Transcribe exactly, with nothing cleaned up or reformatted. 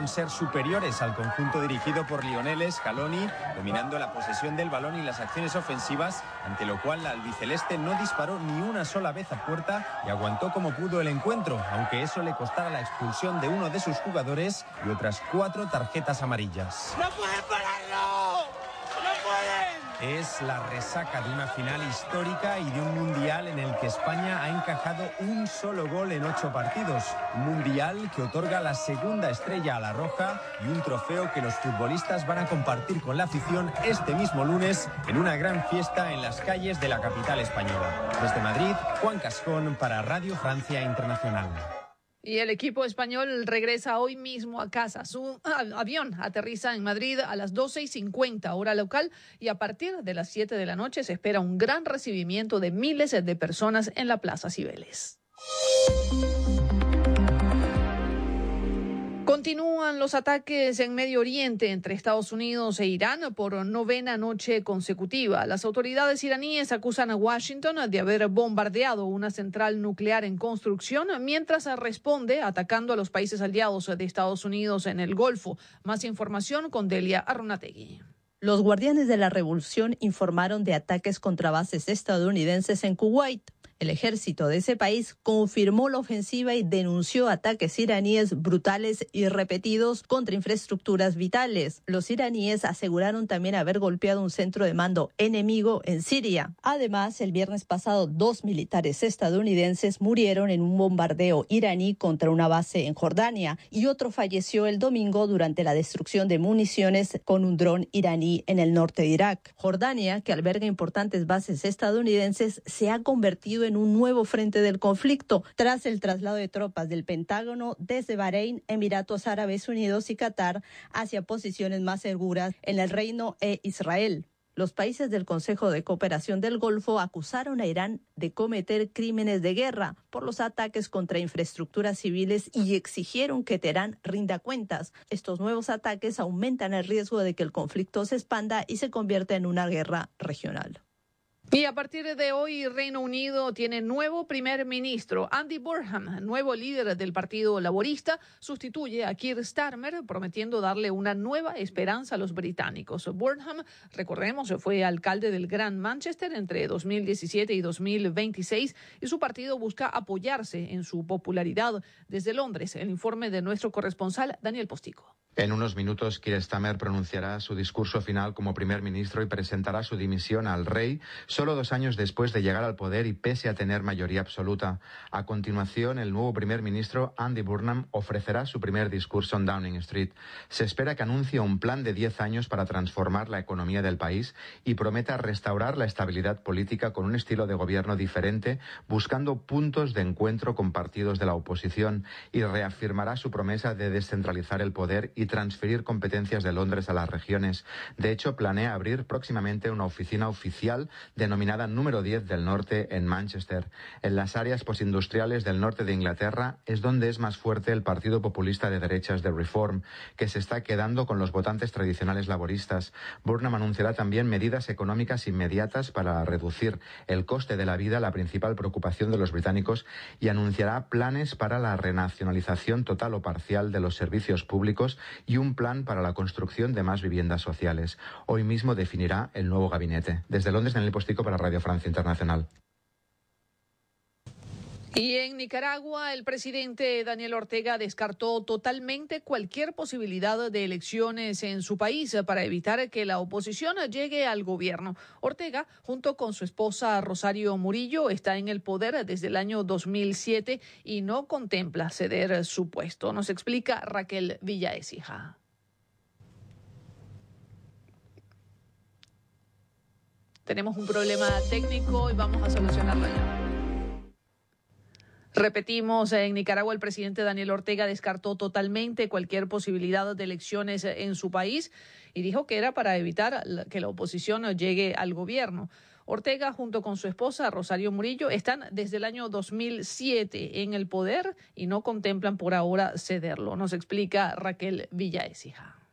demostraron ser superiores al conjunto dirigido por Lionel Scaloni, dominando la posesión del balón y las acciones ofensivas, ante lo cual la albiceleste no disparó ni una sola vez a puerta y aguantó como pudo el encuentro, aunque eso le costara la expulsión de uno de sus jugadores y otras cuatro tarjetas amarillas. ¡No pueden pararlo! ¡No pueden! Es la resaca de una final histórica y de un mundial en el que España ha encajado un solo gol en ocho partidos. Un mundial que otorga la segunda estrella a la roja y un trofeo que los futbolistas van a compartir con la afición este mismo lunes en una gran fiesta en las calles de la capital española. Desde Madrid, Juan Cascón para Radio Francia Internacional. Y el equipo español regresa hoy mismo a casa. Su avión aterriza en Madrid a las doce y cincuenta hora local y a partir de las siete de la noche se espera un gran recibimiento de miles de personas en la Plaza Cibeles. Continúan los ataques en Medio Oriente entre Estados Unidos e Irán por novena noche consecutiva. Las autoridades iraníes acusan a Washington de haber bombardeado una central nuclear en construcción mientras responde atacando a los países aliados de Estados Unidos en el Golfo. Más información con Delia Arrunategui. Los guardianes de la revolución informaron de ataques contra bases estadounidenses en Kuwait. El ejército de ese país confirmó la ofensiva y denunció ataques iraníes brutales y repetidos contra infraestructuras vitales. Los iraníes aseguraron también haber golpeado un centro de mando enemigo en Siria. Además, el viernes pasado, dos militares estadounidenses murieron en un bombardeo iraní contra una base en Jordania y otro falleció el domingo durante la destrucción de municiones con un dron iraní en el norte de Irak. Jordania, que alberga importantes bases estadounidenses, se ha convertido en un nuevo frente del conflicto tras el traslado de tropas del Pentágono desde Bahrein, Emiratos Árabes Unidos y Qatar hacia posiciones más seguras en el Reino e Israel. Los países del Consejo de Cooperación del Golfo acusaron a Irán de cometer crímenes de guerra por los ataques contra infraestructuras civiles y exigieron que Teherán rinda cuentas. Estos nuevos ataques aumentan el riesgo de que el conflicto se expanda y se convierta en una guerra regional. Y a partir de hoy, Reino Unido tiene nuevo primer ministro. Andy Burnham, nuevo líder del Partido Laborista, sustituye a Keir Starmer, prometiendo darle una nueva esperanza a los británicos. Burnham, recordemos, fue alcalde del Gran Manchester entre dos mil diecisiete y dos mil veintiséis y su partido busca apoyarse en su popularidad. Desde Londres, el informe de nuestro corresponsal, Daniel Postigo. En unos minutos, Keir Starmer pronunciará su discurso final como primer ministro y presentará su dimisión al rey, solo dos años después de llegar al poder y pese a tener mayoría absoluta. A continuación, el nuevo primer ministro, Andy Burnham, ofrecerá su primer discurso en Downing Street. Se espera que anuncie un plan de diez años para transformar la economía del país y prometa restaurar la estabilidad política con un estilo de gobierno diferente, buscando puntos de encuentro con partidos de la oposición, y reafirmará su promesa de descentralizar el poder y transferir competencias de Londres a las regiones. De hecho, planea abrir próximamente una oficina oficial denominada Número diez del Norte en Manchester. En las áreas postindustriales del norte de Inglaterra es donde es más fuerte el partido populista de derechas de Reform, que se está quedando con los votantes tradicionales laboristas. Burnham anunciará también medidas económicas inmediatas para reducir el coste de la vida, la principal preocupación de los británicos, y anunciará planes para la renacionalización total o parcial de los servicios públicos y un plan para la construcción de más viviendas sociales. Hoy mismo definirá el nuevo gabinete. Desde Londres, Daniel Postigo para Radio Francia Internacional. Y en Nicaragua, el presidente Daniel Ortega descartó totalmente cualquier posibilidad de elecciones en su país para evitar que la oposición llegue al gobierno. Ortega, junto con su esposa Rosario Murillo, está en el poder desde el año dos mil siete y no contempla ceder su puesto. Nos explica Raquel Villaécija. Tenemos un problema técnico y vamos a solucionarlo ya. Repetimos, en Nicaragua el presidente Daniel Ortega descartó totalmente cualquier posibilidad de elecciones en su país y dijo que era para evitar que la oposición llegue al gobierno. Ortega, junto con su esposa Rosario Murillo, están desde el año dos mil siete en el poder y no contemplan por ahora cederlo. Nos explica Raquel Villaécija.